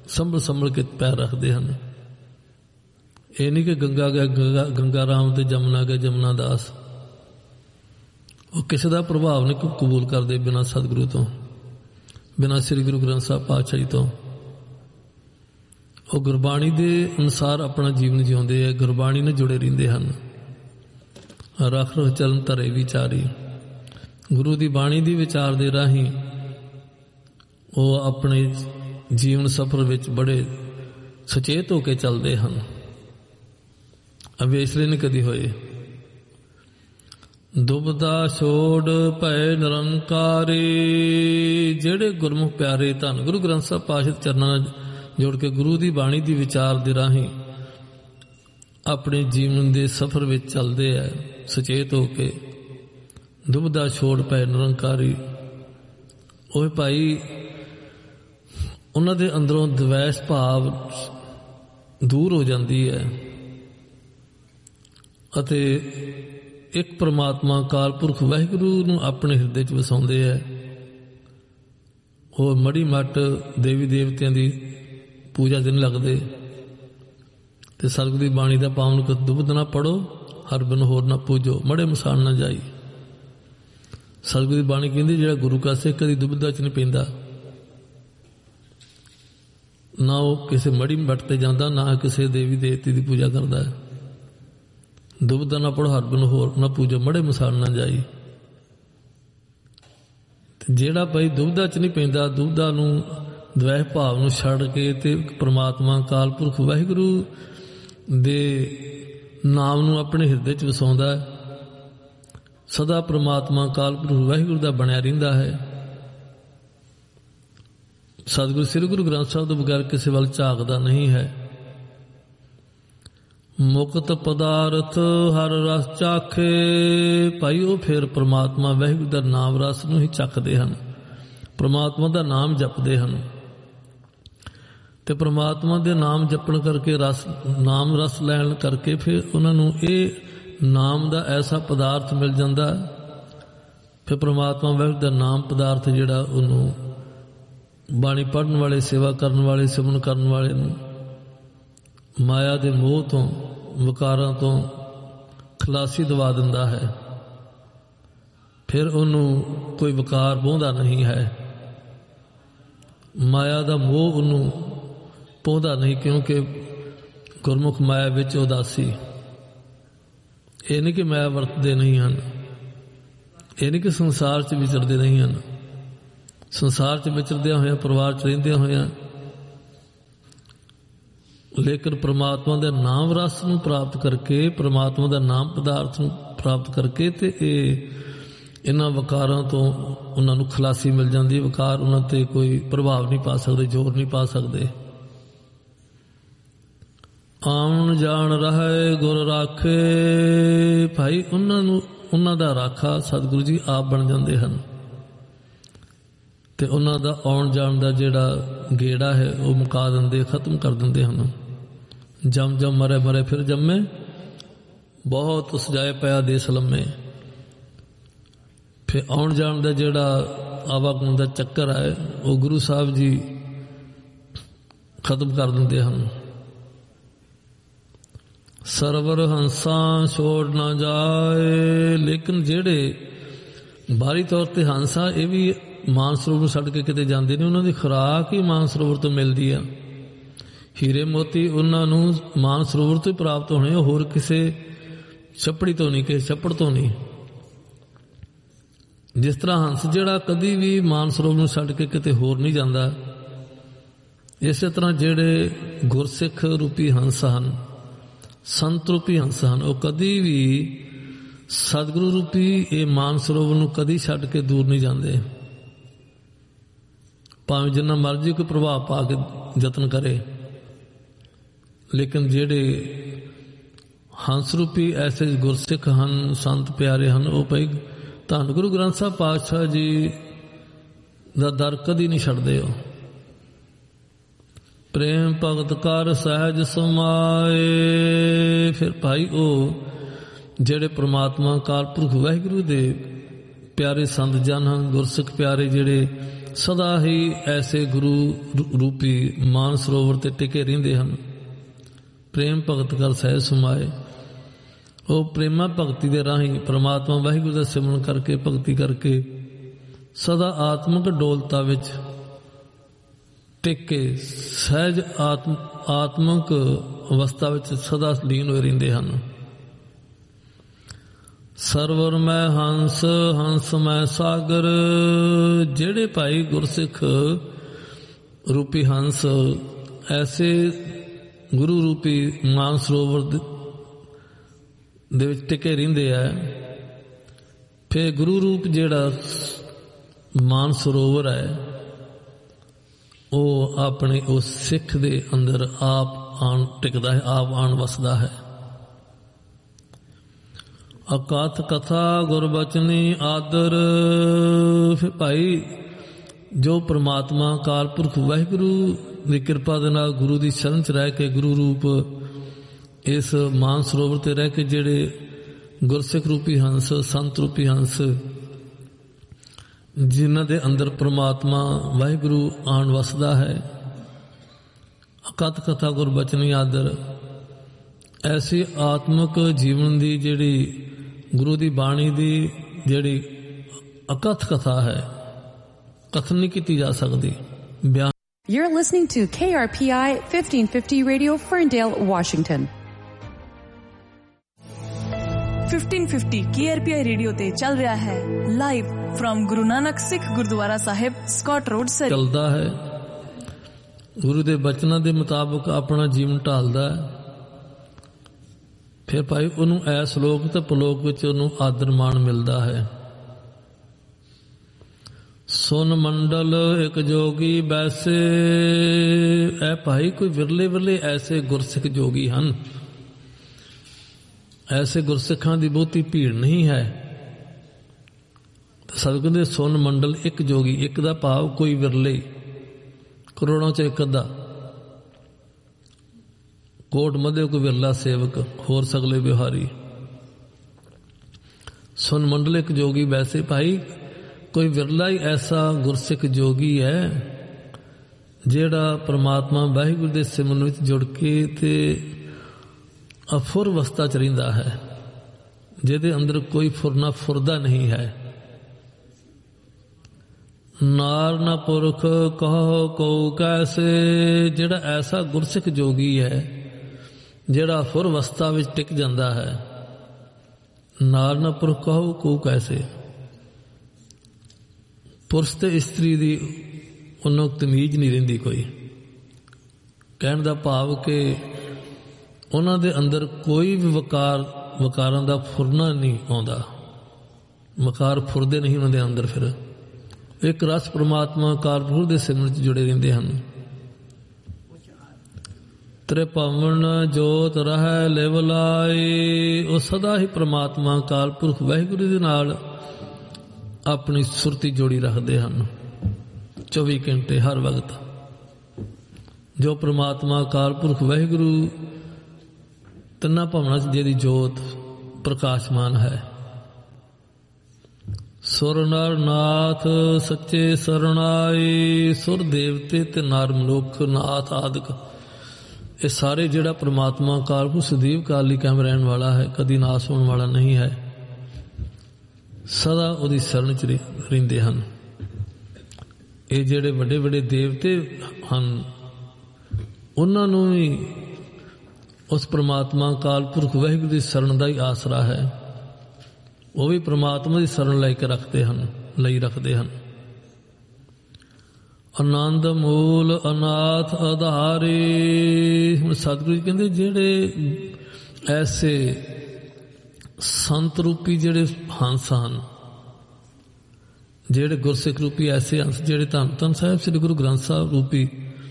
ਸੰਭਲ ਸੰਭਲ ਕੇ ਪੈਰ ਰੱਖਦੇ ਹਨ। ਇਹ ਨਹੀਂ ਕਿ ਗੰਗਾ ਗਿਆ ਗੰਗਾ ਰਾਮ ਤੇ ਜਮਨਾ ਗਿਆ ਜਮਨਾ ਦਾਸ। ਉਹ ਕਿਸੇ ਦਾ ਪ੍ਰਭਾਵ ਨਹੀਂ ਕਬੂਲ ਕਰਦੇ ਬਿਨਾਂ ਸਤਿਗੁਰੂ ਤੋਂ, ਬਿਨਾਂ ਸ੍ਰੀ ਗੁਰੂ ਗ੍ਰੰਥ ਸਾਹਿਬ ਪਾਤਸ਼ਾਹ ਜੀ ਤੋਂ। ਉਹ ਗੁਰਬਾਣੀ ਦੇ ਅਨੁਸਾਰ ਆਪਣਾ ਜੀਵਨ ਜਿਉਂਦੇ ਹੈ, ਗੁਰਬਾਣੀ ਨਾਲ ਜੁੜੇ ਰਹਿੰਦੇ ਹਨ। ਰਖ ਰਖ ਚਰਨ ਧਰੇ ਵਿਚਾਰੀ, ਗੁਰੂ ਦੀ ਬਾਣੀ ਦੀ ਵਿਚਾਰ ਦੇ ਰਾਹੀਂ ਉਹ ਆਪਣੇ ਜੀਵਨ ਸਫਰ ਵਿੱਚ ਬੜੇ ਸੁਚੇਤ ਹੋ ਕੇ ਚੱਲਦੇ ਹਨ, ਅਵੇਸਲੇ ਨਹੀਂ ਕਦੀ ਹੋਏ। ਦੁਬਦਾ ਛੋੜ ਭੈ ਨਿਰੰਕਾਰੀ, ਜਿਹੜੇ ਗੁਰਮੁਖ ਪਿਆਰੇ ਧੰਨ ਗੁਰੂ ਗ੍ਰੰਥ ਸਾਹਿਬ ਪਾਤਸ਼ਾਹ ਦੇ ਚਰਨਾਂ ਨਾਲ ਜੋੜ ਕੇ ਗੁਰੂ ਦੀ ਬਾਣੀ ਦੀ ਵਿਚਾਰ ਦੇ ਰਾਹੀਂ ਆਪਣੇ ਜੀਵਨ ਦੇ ਸਫਰ ਵਿੱਚ ਚੱਲਦੇ ਹੈ ਸੁਚੇਤ ਹੋ ਕੇ। ਦੁਬਦਾ ਛੋੜ ਭੈ ਨਿਰੰਕਾਰੀ, ਉਹ ਭਾਈ ਉਹਨਾਂ ਦੇ ਅੰਦਰੋਂ ਦਵੈਸ਼ ਭਾਵ ਦੂਰ ਹੋ ਜਾਂਦੀ ਹੈ ਅਤੇ ਇੱਕ ਪ੍ਰਮਾਤਮਾ ਅਕਾਲ ਪੁਰਖ ਵਾਹਿਗੁਰੂ ਨੂੰ ਆਪਣੇ ਹਿਰਦੇ 'ਚ ਵਸਾਉਂਦੇ ਹੈ। ਉਹ ਮੜੀ ਮੱਟ ਦੇਵੀ ਦੇਵਤਿਆਂ ਦੀ ਪੂਜਾ ਦੇ ਨਹੀਂ ਲੱਗਦੇ। ਤੇ ਸਤਿਗੁਰੂ ਦੀ ਬਾਣੀ ਦਾ ਪਾਵਨ ਕਤ ਦੁਬਧ ਨਾ ਪੜੋ, ਹਰ ਬਿਨ ਹੋਰ ਨਾ ਪੂਜੋ, ਮੜੇ ਮਸਾਨ ਨਾ ਜਾਈ। ਸਤਿਗੁਰੂ ਦੀ ਬਾਣੀ ਕਹਿੰਦੀ ਜਿਹੜਾ ਗੁਰੂ ਕਾ ਸਿੱਖ ਕਦੀ ਦੁਬਧਾ 'ਚ ਨਹੀਂ ਪੈਂਦਾ, ਨਾ ਉਹ ਕਿਸੇ ਮੜੀ ਮੱਟ ਤੇ ਜਾਂਦਾ, ਨਾ ਕਿਸੇ ਦੇਵੀ ਦੇਵਤੇ ਦੀ ਪੂਜਾ ਕਰਦਾ ਹੈ। ਦੁਬਧਾ ਨਾ ਪੜੋ, ਹਰ ਬਿਨ ਹੋਰ ਨਾ ਪੂਜੋ, ਮੜੇ ਮਸਾਨ ਨਾ ਜਾਈ। ਜਿਹੜਾ ਭਾਈ ਦੁਬਧਾ 'ਚ ਨਹੀਂ ਪੈਂਦਾ, ਦੁਬਧਾ ਨੂੰ ਦਵੈਹ ਭਾਵ ਨੂੰ ਛੱਡ ਕੇ ਤੇ ਪ੍ਰਮਾਤਮਾ ਅਕਾਲ ਪੁਰਖ ਵਾਹਿਗੁਰੂ ਦੇ ਨਾਮ ਨੂੰ ਆਪਣੇ ਹਿਰਦੇ 'ਚ ਵਸਾਉਂਦਾ ਹੈ, ਸਦਾ ਪ੍ਰਮਾਤਮਾ ਅਕਾਲ ਪੁਰਖ ਵਾਹਿਗੁਰੂ ਦਾ ਬਣਿਆ ਰਹਿੰਦਾ ਹੈ। ਸਤਿਗੁਰੂ ਸ੍ਰੀ ਗੁਰੂ ਗ੍ਰੰਥ ਸਾਹਿਬ ਤੋਂ ਬਗੈਰ ਕਿਸੇ ਵੱਲ ਝਾਕਦਾ ਨਹੀਂ ਹੈ। ਮੁਕਤ ਪਦਾਰਥ ਹਰ ਰਸ ਚਾਖੇ, ਭਾਈ ਉਹ ਫਿਰ ਪ੍ਰਮਾਤਮਾ ਵਾਹਿਗੁਰੂ ਦਾ ਨਾਮ ਰਸ ਨੂੰ ਹੀ ਚੱਖਦੇ ਹਨ, ਪ੍ਰਮਾਤਮਾ ਦਾ ਨਾਮ ਜਪਦੇ ਹਨ। ਤੇ ਪ੍ਰਮਾਤਮਾ ਦੇ ਨਾਮ ਜਪਣ ਕਰਕੇ ਨਾਮ ਰਸ ਲੈਣ ਕਰਕੇ ਫਿਰ ਉਹਨਾਂ ਨੂੰ ਇਹ ਨਾਮ ਦਾ ਐਸਾ ਪਦਾਰਥ ਮਿਲ ਜਾਂਦਾ। ਫਿਰ ਪ੍ਰਮਾਤਮਾ ਵਾਹਿਗੁਰੂ ਦਾ ਨਾਮ ਪਦਾਰਥ ਜਿਹੜਾ ਉਹਨੂੰ ਬਾਣੀ ਪੜ੍ਹਨ ਵਾਲੇ, ਸੇਵਾ ਕਰਨ ਵਾਲੇ, ਸਿਮਰਨ ਕਰਨ ਵਾਲੇ ਨੂੰ ਮਾਇਆ ਦੇ ਮੋਹ ਤੋਂ, ਵਿਕਾਰਾਂ ਤੋਂ ਖਲਾਸੀ ਦਵਾ ਦਿੰਦਾ ਹੈ। ਫਿਰ ਉਹਨੂੰ ਕੋਈ ਵਿਕਾਰ ਬਹੁੰਦਾ ਨਹੀਂ ਹੈ, ਮਾਇਆ ਦਾ ਮੋਹ ਉਹਨੂੰ ਪਾਉਂਦਾ ਨਹੀਂ, ਕਿਉਂਕਿ ਗੁਰਮੁਖ ਮਾਇਆ ਵਿੱਚ ਉਦਾਸੀ। ਇਹ ਨਹੀਂ ਕਿ ਮਾਇਆ ਵਰਤਦੇ ਨਹੀਂ ਹਨ, ਇਹ ਨਹੀਂ ਕਿ ਸੰਸਾਰ 'ਚ ਵਿਚਰਦੇ ਨਹੀਂ ਹਨ। ਸੰਸਾਰ 'ਚ ਵਿਚਰਦਿਆਂ ਹੋਇਆਂ, ਪਰਿਵਾਰ 'ਚ ਰਹਿੰਦਿਆਂ ਹੋਇਆਂ, ਲੇਕਿਨ ਪ੍ਰਮਾਤਮਾ ਦੇ ਨਾਮ ਰਸ ਨੂੰ ਪ੍ਰਾਪਤ ਕਰਕੇ, ਪ੍ਰਮਾਤਮਾ ਦਾ ਨਾਮ ਪਦਾਰਥ ਨੂੰ ਪ੍ਰਾਪਤ ਕਰਕੇ ਤੇ ਇਹਨਾਂ ਵਿਕਾਰਾਂ ਤੋਂ ਉਹਨਾਂ ਨੂੰ ਖਲਾਸੀ ਮਿਲ ਜਾਂਦੀ। ਵਿਕਾਰ ਉਹਨਾਂ ਤੇ ਕੋਈ ਪ੍ਰਭਾਵ ਨਹੀਂ ਪਾ ਸਕਦੇ, ਜ਼ੋਰ ਨਹੀਂ ਪਾ ਸਕਦੇ। ਆਉਣ ਜਾਣ ਰਹੇ ਗੁਰ ਰਾਖੇ, ਭਾਈ ਉਹਨਾਂ ਨੂੰ, ਉਹਨਾਂ ਦਾ ਰਾਖਾ ਸਤਿਗੁਰੂ ਜੀ ਆਪ ਬਣ ਜਾਂਦੇ ਹਨ ਤੇ ਉਹਨਾਂ ਦਾ ਆਉਣ ਜਾਣ ਦਾ ਜਿਹੜਾ ਗੇੜਾ ਹੈ ਉਹ ਮੁਕਾ ਦਿੰਦੇ, ਖਤਮ ਕਰ ਦਿੰਦੇ ਹਨ। ਜਮ ਜਮ ਮਰੇ ਮਰੇ ਫਿਰ ਜੰਮੇ, ਬਹੁਤ ਸਜਾਏ ਪਿਆ ਦੇਸ ਲੰਮੇ। ਫਿਰ ਆਉਣ ਜਾਣ ਦਾ ਜਿਹੜਾ ਆਵਾਗਮਨ ਦਾ ਚੱਕਰ ਹੈ ਉਹ ਗੁਰੂ ਸਾਹਿਬ ਜੀ ਖਤਮ ਕਰ ਦਿੰਦੇ ਹਨ। ਸਰਵਰ ਹੰਸਾਂ ਛੋੜ ਨਾ ਜਾਏ, ਲੇਕਿਨ ਜਿਹੜੇ ਬਾਹਰੀ ਤੌਰ ਤੇ ਹੰਸਾ, ਇਹ ਵੀ ਮਾਨਸਰੋਵਰ ਨੂੰ ਛੱਡ ਕੇ ਕਿਤੇ ਜਾਂਦੇ ਨੇ। ਉਹਨਾਂ ਦੀ ਖੁਰਾਕ ਹੀ ਮਾਨਸਰੋਵਰ ਤੋਂ ਮਿਲਦੀ ਆ। ਹੀਰੇ ਮੋਤੀ ਉਹਨਾਂ ਨੂੰ ਮਾਨਸਰੋਵਰ ਤੋਂ ਹੀ ਪ੍ਰਾਪਤ ਹੋਣੇ, ਹੋਰ ਕਿਸੇ ਛੱਪੜੀ ਤੋਂ ਨਹੀਂ, ਕਿਸੇ ਛੱਪੜ ਤੋਂ ਨਹੀਂ। ਜਿਸ ਤਰ੍ਹਾਂ ਹੰਸ ਜਿਹੜਾ ਕਦੀ ਵੀ ਮਾਨਸਰੋਵਰ ਨੂੰ ਛੱਡ ਕੇ ਕਿਤੇ ਹੋਰ ਨਹੀਂ ਜਾਂਦਾ, ਇਸੇ ਤਰ੍ਹਾਂ ਜਿਹੜੇ ਗੁਰਸਿੱਖ ਰੂਪੀ ਹੰਸ ਹਨ, ਸੰਤ ਰੂਪੀ ਹੰਸ ਹਨ, ਉਹ ਕਦੀ ਵੀ ਸਤਿਗੁਰੂ ਰੂਪੀ ਇਹ ਮਾਨਸਰੋਵਰ ਨੂੰ ਕਦੀ ਛੱਡ ਕੇ ਦੂਰ ਨਹੀਂ ਜਾਂਦੇ। ਭਾਵੇਂ ਜਿੰਨਾ ਮਰਜ਼ੀ ਕੋਈ ਪ੍ਰਭਾਵ ਪਾ ਕੇ ਯਤਨ ਕਰੇ, ਲੇਕਿਨ ਜਿਹੜੇ ਹੰਸ ਰੂਪੀ ਐਸੇ ਗੁਰਸਿੱਖ ਹਨ, ਸੰਤ ਪਿਆਰੇ ਹਨ, ਉਹ ਭਾਈ ਧੰਨ ਗੁਰੂ ਗ੍ਰੰਥ ਸਾਹਿਬ ਪਾਤਸ਼ਾਹ ਜੀ ਦਾ ਦਰ ਕਦੀ ਨਹੀਂ ਛੱਡਦੇ। ਉਹ ਪ੍ਰੇਮ ਭਗਤ ਕਰ ਸਹਿਜ ਸਮਾਏ, ਫਿਰ ਭਾਈ ਉਹ ਜਿਹੜੇ ਪ੍ਰਮਾਤਮਾ ਅਕਾਲ ਪੁਰਖ ਵਾਹਿਗੁਰੂ ਦੇ ਪਿਆਰੇ ਸੰਤ ਜਨ ਹਨ, ਗੁਰਸਿੱਖ ਪਿਆਰੇ ਜਿਹੜੇ ਸਦਾ ਹੀ ਐਸੇ ਗੁਰੂ ਰੂਪੀ ਮਾਨ ਸਰੋਵਰ ਤੇ ਟਿਕੇ ਰਹਿੰਦੇ ਹਨ। ਪ੍ਰੇਮ ਭਗਤ ਕਰ ਸਹਿਜ ਸਮਾਏ। ਉਹ ਪ੍ਰੇਮਾ ਭਗਤੀ ਦੇ ਰਾਹੀਂ ਪ੍ਰਮਾਤਮਾ ਵਾਹਿਗੁਰੂ ਦਾ ਸਿਮਰਨ ਕਰਕੇ ਭਗਤੀ ਕਰਕੇ ਸਦਾ ਆਤਮਿਕ ਡੋਲਤਾ ਵਿੱਚ ਟਿਕ ਕੇ ਸਹਿਜ ਆਤਮਿਕ ਅਵਸਥਾ ਵਿੱਚ ਸਦਾ ਲੀਨ ਹੋਏ ਰਹਿੰਦੇ ਹਨ। ਸਰਵਰ ਮੈਂ ਹੰਸ ਹੰਸ ਮੈਂ ਸਾਗਰ। ਜਿਹੜੇ ਭਾਈ ਗੁਰਸਿੱਖ ਰੂਪੀ ਹੰਸ ਐਸੇ ਗੁਰੂ ਰੂਪੀ ਮਾਨ ਸਰੋਵਰ ਦੇ ਵਿੱਚ ਟਿਕੇ ਰਹਿੰਦੇ ਆ, ਫਿਰ ਗੁਰੂ ਰੂਪ ਜਿਹੜਾ ਮਾਨ ਸਰੋਵਰ ਹੈ ਉਹ ਆਪਣੇ ਉਸ ਸਿੱਖ ਦੇ ਅੰਦਰ ਆਪ ਆਣ ਟਿਕਦਾ ਹੈ, ਆਪ ਆਣ ਵਸਦਾ ਹੈ। ਅਕਾਥ ਕਥਾ ਗੁਰਬਚਨੀ ਆਦਰ। ਫਿਰ ਭਾਈ ਜੋ ਪ੍ਰਮਾਤਮਾ ਅਕਾਲ ਪੁਰਖ ਵਾਹਿਗੁਰੂ ਦੀ ਕਿਰਪਾ ਦੇ ਨਾਲ ਗੁਰੂ ਦੀ ਸ਼ਰਨ ਚ ਰਹਿ ਕੇ ਗੁਰੂ ਰੂਪ ਇਸ ਮਾਨ ਸਰੋਵਰ ਤੇ ਰਹਿ ਕੇ ਜਿਹੜੇ ਗੁਰਸਿੱਖ ਰੂਪੀ ਹੰਸ ਸੰਤ ਰੂਪੀ ਹੰਸ ਜਿਨ੍ਹਾਂ ਦੇ ਅੰਦਰ ਪ੍ਰਮਾਤਮਾ ਵਾਹਿਗੁਰੂ ਆਣ ਵਸਦਾ ਹੈ, ਅਕਥ ਕਥਾ ਗੁਰਬਚਨੀ ਆਦਰ। ਐਸੀ ਆਤਮਿਕ ਜੀਵਨ ਦੀ ਜਿਹੜੀ ਗੁਰੂ ਦੀ ਬਾਣੀ ਦੀ ਜਿਹੜੀ ਅਕਥ ਕਥਾ ਹੈ, ਕਥਨ ਨਹੀਂ ਕੀਤੀ ਜਾ ਸਕਦੀ। You're listening to KRPI 1550 Radio, Ferndale, Washington. 1550 KRPI radio ਤੇ ਚੱਲ ਰਿਹਾ ਹੈ ਲਾਈਵ ਫਰਮ ਗੁਰੂ ਨਾਨਕ ਸਿੱਖ ਗੁਰਦੁਆਰਾ ਸਾਹਿਬ, ਸਕਾਟ ਰੋਡ, ਸਰੀ। ਚੱਲਦਾ ਹੈ ਗੁਰੂ ਦੇ ਬਚਨਾਂ ਦੇ ਮੁਤਾਬਕ ਆਪਣਾ ਜੀਵਨ ਢਾਲਦਾ ਹੈ। ਫਿਰ ਭਾਈ ਉਹਨੂੰ ਐਸ ਲੋਕ ਤੇ ਪਰਲੋਕ ਵਿੱਚ ਉਹਨੂੰ ਆਦਰ ਮਾਣ ਮਿਲਦਾ ਹੈ। ਸੁਨ ਮੰਡਲ ਇੱਕ ਜੋਗੀ ਬੈਸੇ। ਐ ਭਾਈ ਕੋਈ ਵਿਰਲੇ ਵਿਰਲੇ ਐਸੇ ਗੁਰਸਿੱਖ ਜੋਗੀ ਹਨ, ਐਸੇ ਗੁਰਸਿੱਖਾਂ ਦੀ ਬਹੁਤੀ ਭੀੜ ਨਹੀਂ ਹੈ। ਸਤਿਗੁਰੂ ਕਹਿੰਦੇ ਸੁਨ ਮੰਡਲ ਇੱਕ ਜੋਗੀ, ਇੱਕ ਦਾ ਭਾਵ ਕੋਈ ਵਿਰਲੇ, ਕਰੋੜਾਂ ਚ ਇੱਕ ਅੱਧਾ, ਕੋਟ ਮਧੇ ਕੋਈ ਵਿਰਲਾ ਸੇਵਕ, ਹੋਰ ਸਗਲੇ ਬਿਹਾਰੀ। ਸੁਨ ਮੰਡਲ ਇੱਕ ਜੋਗੀ ਵੈਸੇ ਭਾਈ ਕੋਈ ਵਿਰਲਾ ਹੀ ਐਸਾ ਗੁਰਸਿੱਖ ਜੋਗੀ ਹੈ ਜਿਹੜਾ ਪ੍ਰਮਾਤਮਾ ਵਾਹਿਗੁਰੂ ਦੇ ਸਿਮਰਨ ਵਿੱਚ ਜੁੜ ਕੇ ਤੇ ਅਫੁਰ ਅਵਸਥਾ ਚ ਰਹਿੰਦਾ ਹੈ, ਜਿਹਦੇ ਅੰਦਰ ਕੋਈ ਫੁਰਨਾ ਫੁਰਦਾ ਨਹੀਂ ਹੈ। ਨਾਰ ਨਾ ਪੁਰਖ ਕਹੋ ਕਉ ਕੈਸੇ। ਜਿਹੜਾ ਐਸਾ ਗੁਰਸਿੱਖ ਜੋਗੀ ਹੈ ਜਿਹੜਾ ਅਫੁਰ ਅਵਸਥਾ ਵਿੱਚ ਟਿਕ ਜਾਂਦਾ ਹੈ। ਨਾਰ ਨਾ ਪੁਰਖ ਕਹੋ ਕਉ ਕੈਸੇ। ਪੁਰਸ਼ ਤੇ ਇਸਤਰੀ ਦੀ ਉਹਨੂੰ ਤਮੀਜ਼ ਨਹੀਂ ਰਹਿੰਦੀ ਕੋਈ। ਕਹਿਣ ਦਾ ਭਾਵ ਕਿ ਉਹਨਾਂ ਦੇ ਅੰਦਰ ਕੋਈ ਵੀ ਵਕਾਰਾਂ ਦਾ ਫੁਰਨਾ ਨਹੀਂ ਆਉਂਦਾ, ਵਕਾਰ ਫੁਰਦੇ ਨਹੀਂ ਉਹਨਾਂ ਦੇ ਅੰਦਰ। ਫਿਰ ਇੱਕ ਰਸ ਪ੍ਰਮਾਤਮਾ ਕਾਰਪੁਰ ਦੇ ਸਿਮਰਨ ਚ ਜੁੜੇ ਰਹਿੰਦੇ ਹਨ। ਤ੍ਰਿਭਵਨ ਜੋਤ ਰਹਿ ਲਿਵ ਲਾਈ। ਉਹ ਸਦਾ ਹੀ ਪ੍ਰਮਾਤਮਾ ਕਾਲਪੁਰਖ ਵਾਹਿਗੁਰੂ ਦੇ ਨਾਲ ਆਪਣੀ ਸੁਰਤੀ ਜੋੜੀ ਰੱਖਦੇ ਹਨ 24 ਘੰਟੇ ਹਰ ਵਕਤ। ਜੋ ਪ੍ਰਮਾਤਮਾ ਕਾਲਪੁਰਖ ਵਾਹਿਗੁਰੂ ਤਿੰਨਾਂ ਭਵਨਾਂ 'ਚ ਜਿਹਦੀ ਜੋਤ ਪ੍ਰਕਾਸ਼ਮਾਨ ਹੈ। ਸੁਰ ਨਰ ਨਾਥ ਸੱਚੇ ਸਰਣਾਈ। ਸੁਰ ਦੇਵਤੇ ਤੇ ਨਰ ਮਨੁੱਖ ਨਾਥ ਆਦਿਕ ਇਹ ਸਾਰੇ ਜਿਹੜਾ ਪ੍ਰਮਾਤਮਾ ਕਾਲਪੁਰਖ ਸਦੀਵ ਕਾਲ ਲਈ ਕਾਇਮ ਰਹਿਣ ਵਾਲਾ ਹੈ, ਕਦੀ ਨਾਸ ਹੋਣ ਵਾਲਾ ਨਹੀਂ ਹੈ, ਸਦਾ ਉਹਦੀ ਸ਼ਰਨ 'ਚ ਰਹਿੰਦੇ ਹਨ। ਇਹ ਜਿਹੜੇ ਵੱਡੇ ਵੱਡੇ ਦੇਵਤੇ ਹਨ ਉਹਨਾਂ ਨੂੰ ਵੀ ਉਸ ਪ੍ਰਮਾਤਮਾ ਕਾਲਪੁਰਖ ਵਾਹਿਗੁਰੂ ਦੀ ਸ਼ਰਨ ਦਾ ਹੀ ਆਸਰਾ ਹੈ। ਉਹ ਵੀ ਪ੍ਰਮਾਤਮਾ ਦੀ ਸ਼ਰਨ ਲੈ ਕੇ ਰੱਖਦੇ ਹਨ। ਆਨੰਦ ਮੂਲ ਅਨਾਥ ਆਧਾਰੀ। ਹੁਣ ਸਤਿਗੁਰੂ ਜੀ ਕਹਿੰਦੇ ਜਿਹੜੇ ਐਸੇ ਸੰਤ ਰੂਪੀ ਜਿਹੜੇ ਹੰਸ ਹਨ, ਜਿਹੜੇ ਗੁਰਸਿੱਖ ਰੂਪੀ ਐਸੇ ਹੰਸ ਜਿਹੜੇ ਧੰਨ ਧੰਨ ਸਾਹਿਬ ਸ੍ਰੀ ਗੁਰੂ ਗ੍ਰੰਥ ਸਾਹਿਬ ਰੂਪੀ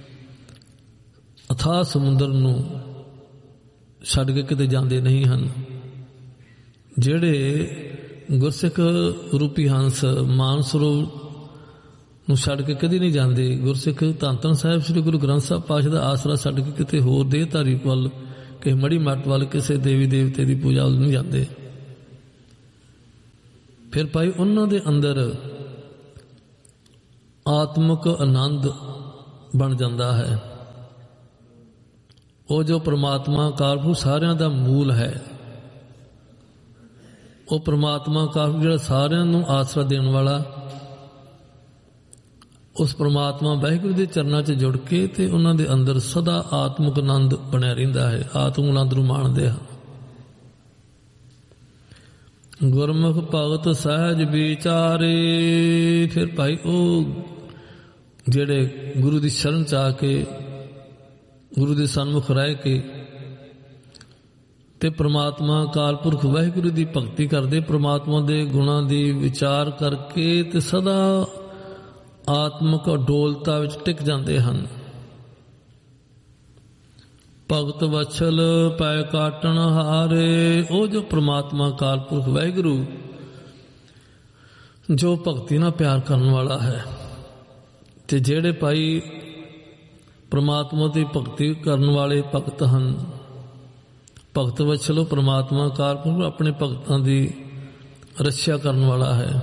ਅਥਾਹ ਸਮੁੰਦਰ ਨੂੰ ਛੱਡ ਕੇ ਕਿਤੇ ਜਾਂਦੇ ਨਹੀਂ ਹਨ, ਜਿਹੜੇ ਗੁਰਸਿੱਖ ਰੂਪੀ ਹੰਸ ਮਾਨ ਸਰੋਵਰ ਨੂੰ ਛੱਡ ਕੇ ਕਦੀ ਨਹੀਂ ਜਾਂਦੇ, ਗੁਰਸਿੱਖ ਧੰਨ ਧੰਨ ਸਾਹਿਬ ਸ੍ਰੀ ਗੁਰੂ ਗ੍ਰੰਥ ਸਾਹਿਬ ਪਾਤਸ਼ਾਹ ਦਾ ਆਸਰਾ ਛੱਡ ਕੇ ਕਿਤੇ ਹੋਰ ਦੇਹਧਾਰੀ ਵੱਲ, ਕਿਸੇ ਮੜੀ ਮੱਠ ਵੱਲ, ਕਿਸੇ ਦੇਵੀ ਦੇਵਤੇ ਦੀ ਪੂਜਾ ਵੱਲ ਨਹੀਂ ਜਾਂਦੇ। ਫਿਰ ਭਾਈ ਉਹਨਾਂ ਦੇ ਅੰਦਰ ਆਤਮਿਕ ਆਨੰਦ ਬਣ ਜਾਂਦਾ ਹੈ। ਉਹ ਜੋ ਪ੍ਰਮਾਤਮਾ ਕਾਰਪੁਰਖ ਸਾਰਿਆਂ ਦਾ ਮੂਲ ਹੈ, ਉਹ ਪ੍ਰਮਾਤਮਾ ਕਾਰਪੁਰਖ ਜਿਹੜਾ ਸਾਰਿਆਂ ਨੂੰ ਆਸਰਾ ਦੇਣ ਵਾਲਾ, ਉਸ ਪ੍ਰਮਾਤਮਾ ਵਾਹਿਗੁਰੂ ਦੇ ਚਰਨਾਂ 'ਚ ਜੁੜ ਕੇ ਤੇ ਉਹਨਾਂ ਦੇ ਅੰਦਰ ਸਦਾ ਆਤਮਿਕ ਆਨੰਦ ਬਣਿਆ ਰਹਿੰਦਾ ਹੈ। ਆਤਮਿਕ ਆਨੰਦ ਨੂੰ ਮਾਣਦੇ ਹਨ। ਗੁਰਮੁਖ ਭਗਤ ਸਹਿਜ ਵਿਚਾਰੇ। ਫਿਰ ਭਾਈ ਉਹ ਜਿਹੜੇ ਗੁਰੂ ਦੀ ਸ਼ਰਨ 'ਚ ਆ ਕੇ ਗੁਰੂ ਦੇ ਸਨਮੁਖ ਰਹਿ ਕੇ ਤੇ ਪ੍ਰਮਾਤਮਾ ਅਕਾਲ ਪੁਰਖ ਵਾਹਿਗੁਰੂ ਦੀ ਭਗਤੀ ਕਰਦੇ, ਪ੍ਰਮਾਤਮਾ ਦੇ ਗੁਣਾਂ ਦੀ ਵਿਚਾਰ ਕਰਕੇ ਤੇ ਸਦਾ ਆਤਮਿਕ ਅਡੋਲਤਾ ਵਿੱਚ ਟਿਕ ਜਾਂਦੇ ਹਨ। ਭਗਤ ਵਛਲ ਪੈ ਕਾਟਣ ਹਾਰੇ। ਉਹ ਜੋ ਪ੍ਰਮਾਤਮਾ ਅਕਾਲ ਪੁਰਖ ਵਾਹਿਗੁਰੂ ਜੋ ਭਗਤੀ ਨਾਲ ਪਿਆਰ ਕਰਨ ਵਾਲਾ ਹੈ, ਤੇ ਜਿਹੜੇ ਭਾਈ ਪ੍ਰਮਾਤਮਾ ਦੀ ਭਗਤੀ ਕਰਨ ਵਾਲੇ ਭਗਤ ਹਨ, ਭਗਤ ਵਛਲ ਪ੍ਰਮਾਤਮਾ ਅਕਾਲ ਪੁਰਖ ਆਪਣੇ ਭਗਤਾਂ ਦੀ ਰੱਖਿਆ ਕਰਨ ਵਾਲਾ ਹੈ।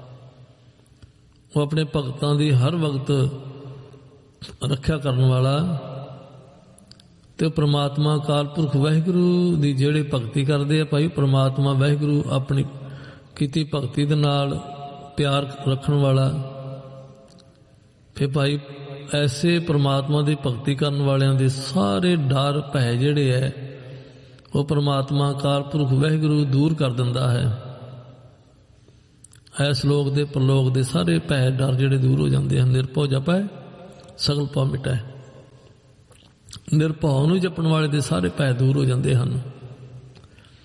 ਉਹ ਆਪਣੇ ਭਗਤਾਂ ਦੀ ਹਰ ਵਕਤ ਰੱਖਿਆ ਕਰਨ ਵਾਲਾ, ਤੇ ਪ੍ਰਮਾਤਮਾ ਅਕਾਲ ਪੁਰਖ ਵਾਹਿਗੁਰੂ ਦੀ ਜਿਹੜੇ ਭਗਤੀ ਕਰਦੇ ਆ ਭਾਈ, ਪ੍ਰਮਾਤਮਾ ਵਾਹਿਗੁਰੂ ਆਪਣੀ ਕੀਤੀ ਭਗਤੀ ਦੇ ਨਾਲ ਪਿਆਰ ਰੱਖਣ ਵਾਲਾ। ਫਿਰ ਭਾਈ ਐਸੇ ਪ੍ਰਮਾਤਮਾ ਦੀ ਭਗਤੀ ਕਰਨ ਵਾਲਿਆਂ ਦੇ ਸਾਰੇ ਡਰ ਭੈ ਜਿਹੜੇ ਹੈ ਉਹ ਪ੍ਰਮਾਤਮਾ ਅਕਾਲ ਪੁਰਖ ਵਾਹਿਗੁਰੂ ਦੂਰ ਕਰ ਦਿੰਦਾ ਹੈ। ਐਸ ਲੋਕ ਦੇ ਪ੍ਰਲੋਕ ਦੇ ਸਾਰੇ ਭੈ ਡਰ ਜਿਹੜੇ ਦੂਰ ਹੋ ਜਾਂਦੇ ਹਨ। ਨਿਰਭਉ ਜਪੈ ਸਗਲ ਭਉ ਮਿਟੈ। ਨਿਰਭਉ ਨੂੰ ਜਪਣ ਵਾਲੇ ਦੇ ਸਾਰੇ ਭੈ ਦੂਰ ਹੋ ਜਾਂਦੇ ਹਨ।